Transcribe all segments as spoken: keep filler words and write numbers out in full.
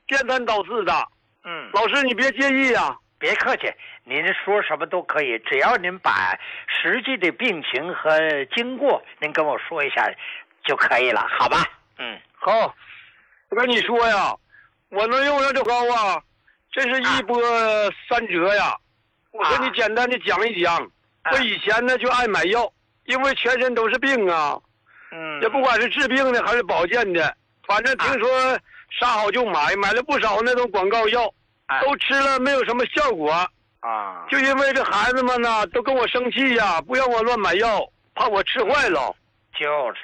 颠三倒四的。 嗯， 老师你别介意呀、啊。 别客气，您说什么都可以，只要您把实际的病情和经过您跟我说一下就可以了，好吧？嗯， 好。我跟你说呀，我能用上这膏啊，这是一波三折呀。我跟你简单的讲一讲， 啊、 我以前呢就爱买药，因为全身都是病啊， 嗯， 也不管是治病的还是保健的，反正听说啥好就买，买了不少那种广告药， 啊、 都吃了没有什么效果啊， 就因为这孩子们呢都跟我生气呀，不让我乱买药，怕我吃坏了。 就是。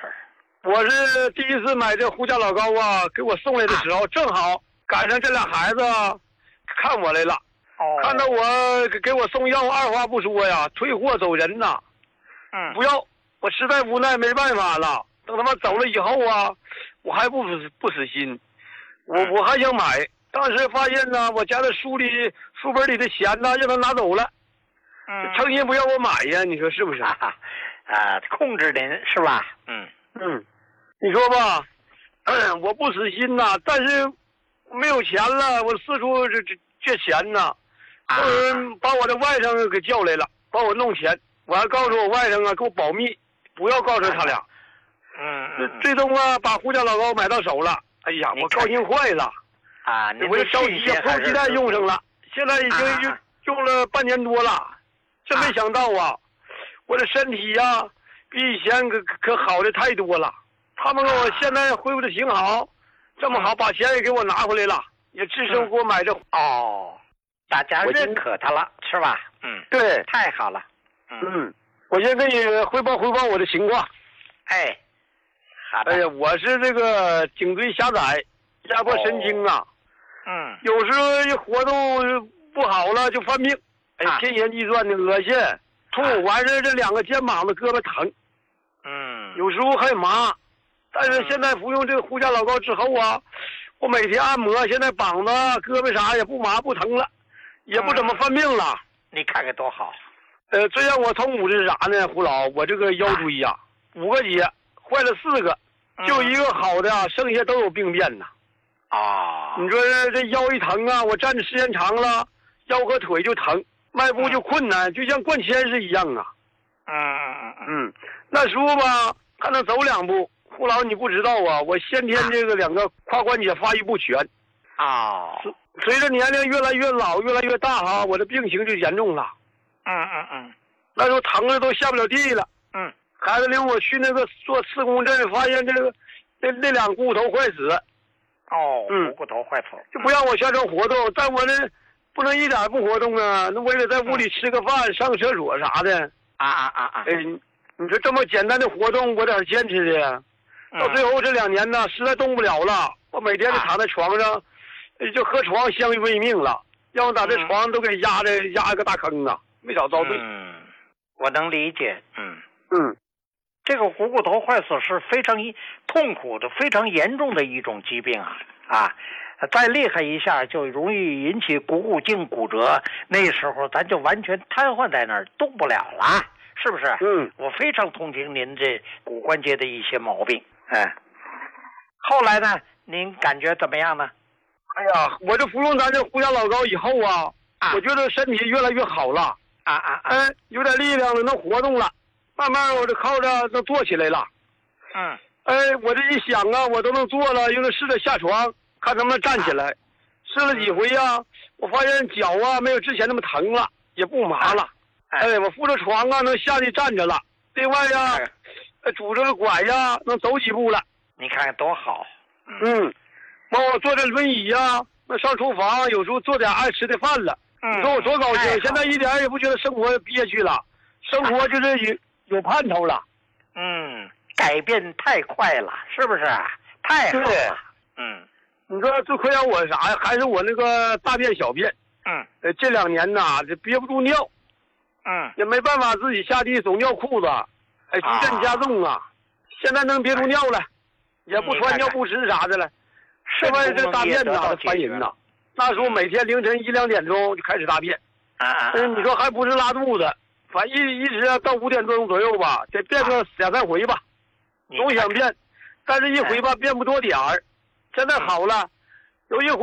我是第一次买这护家老膏啊，给我送来的时候，正好赶上这俩孩子看我来了。 哦， 看到我给我送药，二话不说呀，退货走人呐。 嗯， 不要，我实在无奈没办法了。等他们走了以后啊，我还不不死心，我我还想买。当时发现呢，我家的书里书本里的钱呢，让他拿走了。 嗯， 诚心不让我买呀，你说是不是？ 啊，啊控制您是吧？嗯嗯。你说吧，嗯，我不死心呐，但是没有钱了，我四处这这借钱呐。 啊， 嗯，把我的外甥给叫来了，帮我弄钱。我还告诉我外甥啊，给我保密，不要告诉他俩。 嗯嗯。 最终啊，把护家老膏买到手了。哎呀，我高兴坏了。 啊， 我就着急呀，迫不及待用上了。现在已经用、啊、用了半年多了，真没想到啊，我的身体呀、啊，比以前可可好的太多了。他们跟我现在恢复的挺好，这么好，把钱也给我拿回来了，也支持给我买这、 嗯、哦，大家认可他了是吧？嗯， 对， 太好了。 嗯，嗯我先跟你汇报汇报我的情况。 哎，好的。 哎呀，我是这个颈椎狭窄，压迫神经啊。 哦、嗯。 有时候活动不好了就犯病，哎， 啊、 天旋地转的恶心，痛，啊、完事这两个肩膀子胳膊疼。 嗯。 有时候还麻。但是现在服用这个护家老膏之后啊，我每天按摩，现在膀子、胳膊啥也不麻不疼了，也不怎么犯病了。嗯、 你看看多好。 呃，最让我痛苦的是啥呢？胡老，我这个腰椎呀、啊，五个节坏了四个，就一个好的，剩下都有病变呐。 啊、 嗯，你说这这腰一疼啊，我站的时间长了，腰和腿就疼，迈步就困难，就像灌铅是一样啊。 嗯嗯嗯嗯，那时候吧，还能走两步。胡老，你不知道啊，我先天这个两个胯关节发育不全， 啊， 随着年龄越来越老，越来越大哈，我的病情就严重了。 嗯嗯嗯， 那时候疼的都下不了地了。 嗯， 孩子领我去那个做磁共振，发现这个那那两骨头坏死。 哦，嗯，骨头坏死， 就不让我下床活动，但我这不能一点不活动啊，那我也得在屋里吃个饭、上个厕所啥的。 啊啊啊啊！ 哎，你说这么简单的活动，我得坚持的。到最后这两年呢，实在动不了了，我每天就躺在床上，啊、就和床相依为命了。要我把这床都给压着，压一个大坑啊，没找着对。 嗯，我能理解。嗯嗯， 这个股骨头坏死是非常痛苦的、非常严重的一种疾病啊啊！再厉害一下就容易引起股骨颈骨折，那时候咱就完全瘫痪在那儿，动不了了，是不是？ 嗯， 我非常同情您这骨关节的一些毛病。哎，后来呢？您感觉怎么样呢？ 哎呀，我这服用咱这护家老膏以后啊，啊我觉得身体越来越好了。 啊啊啊！ 哎，有点力量了，能活动了，慢慢我这靠着能坐起来了。 嗯。 哎，我这一想啊，我都能坐了，又能试着下床，看能不能站起来。啊、试了几回呀、啊，我发现脚啊没有之前那么疼了，也不麻了。啊、哎，我扶着床啊能下去站着了。另外呀。哎拄着个拐呀，能走几步了。 你看看多好。 嗯，完我坐着轮椅呀，那上厨房有时候做点爱吃的饭了。 嗯， 你说我多高兴！现在一点也不觉得生活憋屈了，生活就是有有盼头了。 嗯，改变太快了，是不是？太好了。嗯， 你说最亏让我啥呀？还是我那个大便小便。 嗯。 呃，这两年呐，这憋不住尿。 嗯。 也没办法自己下地总尿裤子。哎，急症加重啊！啊现在能憋住尿了，也不穿尿不湿啥的了。另外这大便呐，烦人呐。那时候每天凌晨一两点钟就开始大便， 啊， 嗯，你说还不是拉肚子，反正一一直到五点钟左右吧，得变个两三回吧，总想变，但是一回吧变不多点儿。现在好了，有一回。